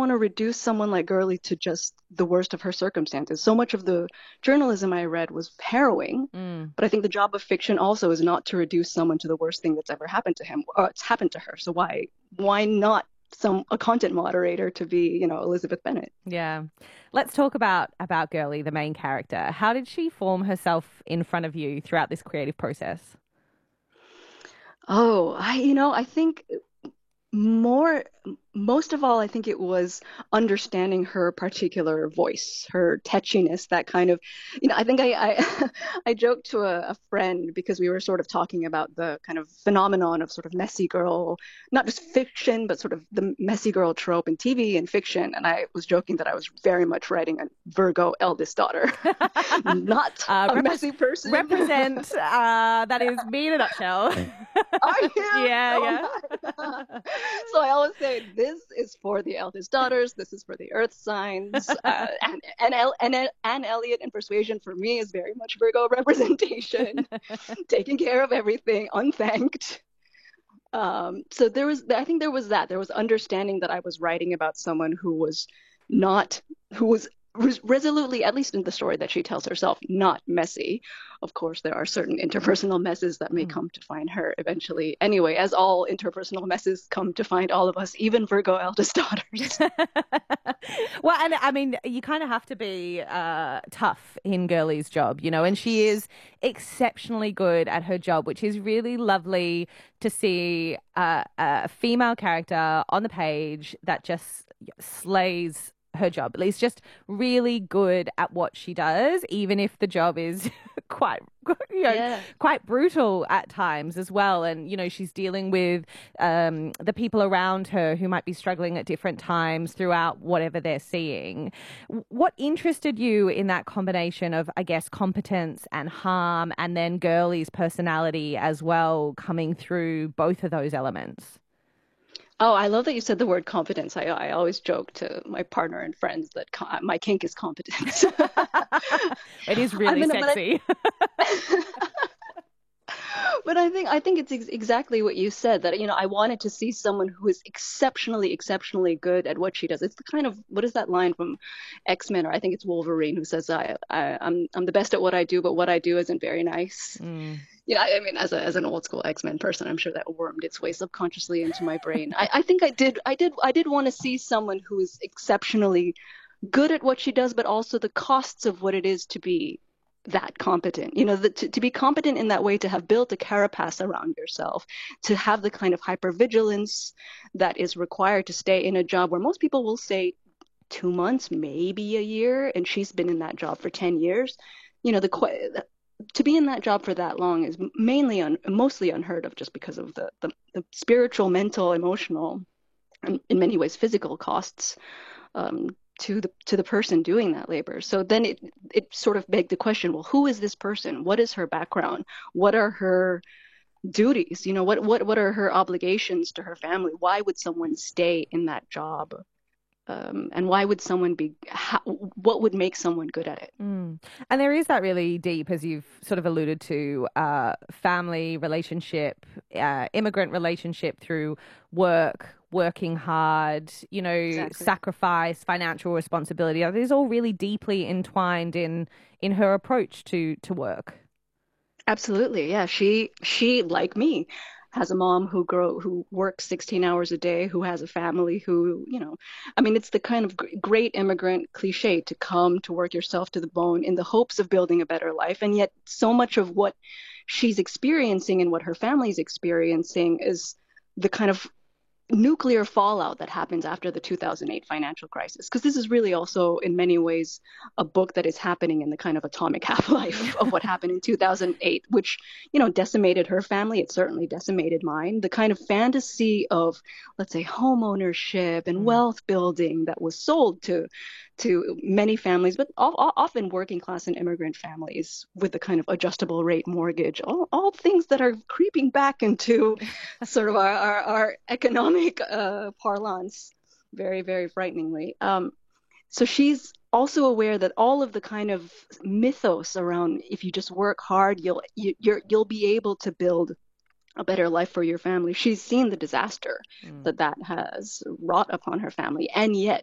want to reduce someone like Gurley to just the worst of her circumstances. So much of the journalism I read was harrowing, Mm. but I think the job of fiction also is not to reduce someone to the worst thing that's ever happened to him or it's happened to her. So why not a content moderator to be, Elizabeth Bennet? Yeah. Let's talk about Girly, the main character. How did she form herself in front of you throughout this creative process? Oh, I think more most of all, I think it was understanding her particular voice, her tetchiness, that kind of, I think I joked to a friend because we were sort of talking about the kind of phenomenon of sort of messy girl, not just fiction, but sort of the messy girl trope in TV and fiction. And I was joking that I was very much writing a Virgo eldest daughter, not a messy person. Represent, that is me in a nutshell. Are you? Yeah, So am yeah. I. So I always say this is for the eldest daughters. This is for the earth signs. And Elliot and Persuasion for me is very much Virgo representation, taking care of everything, unthanked. So I think there was that. There was understanding that I was writing about someone who was not, who was resolutely, at least in the story that she tells herself, not messy. Of course, there are certain interpersonal messes that may Mm. come to find her eventually. Anyway, as all interpersonal messes come to find all of us, even Virgo eldest daughters. Well, and I mean, you kind of have to be tough in Girly's job, and she is exceptionally good at her job, which is really lovely to see a female character on the page that just slays her job. At least just really good at what she does, even if the job is quite, Yeah. quite brutal at times as well. And, she's dealing with the people around her who might be struggling at different times throughout whatever they're seeing. What interested you in that combination of, I guess, competence and harm, and then Girly's personality as well coming through both of those elements? Oh, I love that you said the word competence. I always joke to my partner and friends that my kink is competence. It is I really mean, sexy. but I think it's exactly what you said, that I wanted to see someone who is exceptionally good at what she does. It's the kind of, what is that line from X-Men, or I think it's Wolverine, who says I'm the best at what I do, but what I do isn't very nice. Mm. I mean, as an old school X-Men person, I'm sure that wormed its way subconsciously into my brain. I think I did want to see someone who is exceptionally good at what she does, but also the costs of what it is to be that competent. To be competent in that way, to have built a carapace around yourself, to have the kind of hypervigilance that is required to stay in a job where most people will say 2 months, maybe a year, and she's been in that job for 10 years. To be in that job for that long is mostly unheard of, just because of the spiritual, mental, emotional, and in many ways physical costs, um, to the person doing that labor. So then it sort of begged the question, well, who is this person? What is her background? What are her duties? What are her obligations to her family? Why would someone stay in that job? And why would someone what would make someone good at it? Mm. And there is that really deep, as you've sort of alluded to, family relationship, immigrant relationship through work, working hard, Exactly. sacrifice, financial responsibility. It is all really deeply entwined in her approach to work. Absolutely. Yeah. She, like me, has a mom who works 16 hours a day, who has a family, I mean, it's the kind of great immigrant cliche to come to work yourself to the bone in the hopes of building a better life. And yet so much of what she's experiencing and what her family's experiencing is the kind of nuclear fallout that happens after the 2008 financial crisis. Because this is really also, in many ways, a book that is happening in the kind of atomic half-life of what happened in 2008, which, decimated her family. It certainly decimated mine. The kind of fantasy of, let's say, home ownership and Mm. wealth building that was sold to many families, but often working class and immigrant families, with the kind of adjustable rate mortgage, all things that are creeping back into sort of our economic parlance, very, very frighteningly. So she's also aware that all of the kind of mythos around, if you just work hard, you'll be able to build a better life for your family. She's seen the disaster Mm. that has wrought upon her family, and yet